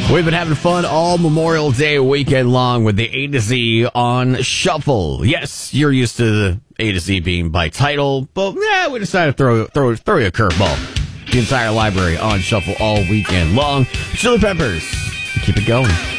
We've been having fun all Memorial Day weekend long with the A to Z on Shuffle. Yes, you're used to the A to Z being by title, but yeah, we decided to throw you a curveball. The entire library on Shuffle all weekend long. Chili Peppers, keep it going.